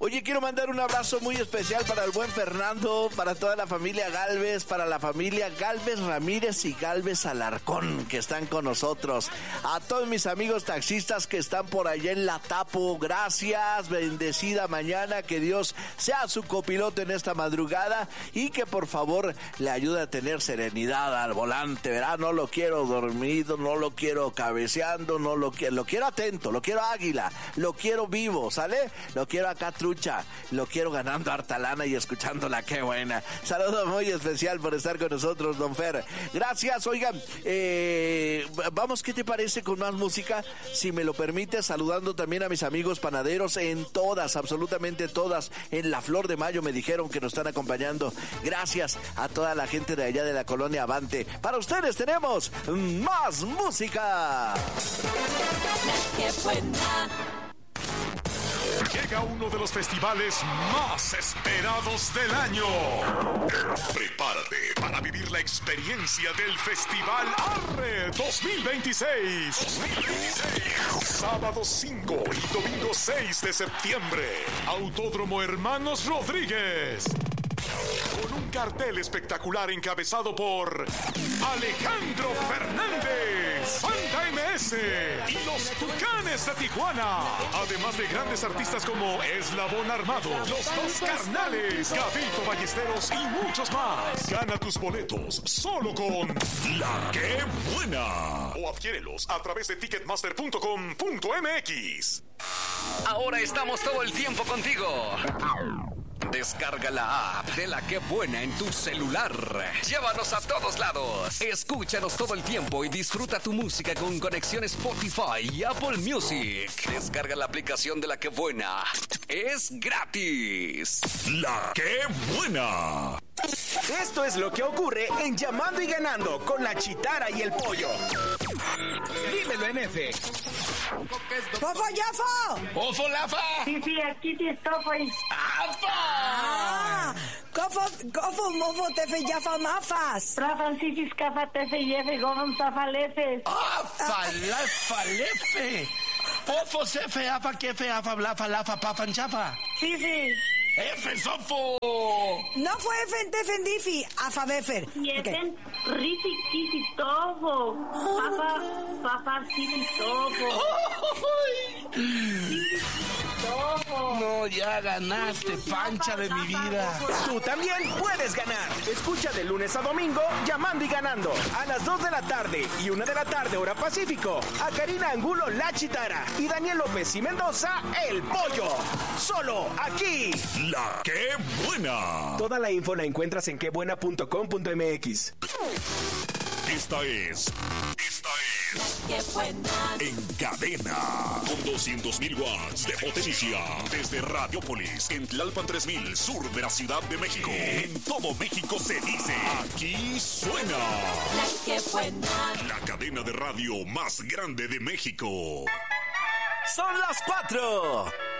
Oye, quiero mandar un abrazo muy especial para el buen Fernando, para toda la familia Galvez, para la familia Galvez Ramírez y Galvez Alarcón, que están con nosotros. A todos mis amigos taxistas que están por allá en La Tapo, gracias, bendecida mañana, que Dios sea su copiloto en esta madrugada y que por favor le ayude a tener serenidad al volante, ¿verdad? No lo quiero dormido, no lo quiero cabeceando, no lo quiero atento, lo quiero águila, lo quiero vivo, ¿sale? Lo quiero acá trucha, lo quiero ganando harta lana y escuchándola, qué buena. Saludo muy especial por estar con nosotros, don Fer. Gracias, oigan, vamos, ¿qué te parece con más música? Si me lo permites, saludando también a mis amigos panaderos en todas, absolutamente todas, en la Flor de Mayo me dijeron que nos están acompañando. Gracias a toda la gente de allá de la colonia Avante. Para ustedes tenemos más música. ¡Qué buena! Llega uno de los festivales más esperados del año. Prepárate para vivir la experiencia del Festival Arre 2026. Sábado 5 y domingo 6 de septiembre. Autódromo Hermanos Rodríguez. Con un cartel espectacular encabezado por Alejandro Fernández, Banda MS y los Tucanes de Tijuana. Además de grandes artistas como Eslabón Armado, Los Dos Carnales, Gabito Ballesteros y muchos más. Gana tus boletos solo con La Que Buena. O adquiérelos a través de ticketmaster.com.mx. Ahora estamos todo el tiempo contigo. Descarga la app de La Que Buena en tu celular. Llévanos a todos lados. Escúchanos todo el tiempo y disfruta tu música con conexión Spotify y Apple Music. Descarga la aplicación de La Que Buena. Es gratis. La Que Buena. Esto es lo que ocurre en Llamando y Ganando con la Chitara y el Pollo. Dímelo en F. ¡Fofo, Yafo! ¡Ofo, Lafa! Sí, aquí sí estoy. ¡Ah! Cofo, mofo, tefe, yafa, mafas. Rafan, sifis, cafa, tefe, yefe, gofam, zafalefes. ¡Falefe! ¡Fofo, sefe, afa, kefe, afa, blafa, lafa, pafan, chafa! Sí. ¡Efe, sofo! No fue efen, tefen, difi, afa, befer. Yefen, rifi, kisi, tobo. Papa, sifis, tobo. No, ya ganaste, pancha de mi vida. Tú también puedes ganar. Escucha de lunes a domingo Llamando y Ganando a las 2 de la tarde y 1 de la tarde hora Pacífico. A Karina Angulo, La Chitara, y Daniel López y Mendoza, El Pollo. Solo aquí. La Que Buena. Toda la info la encuentras en quebuena.com.mx. Esta es ¡Qué buena! En Cadena, con 200.000 watts de potencia, desde Radiopolis, en Tlalpan 3000, sur de la Ciudad de México. En todo México se dice, aquí suena ¡La Que Buena! la cadena de radio más grande de México. Son las 4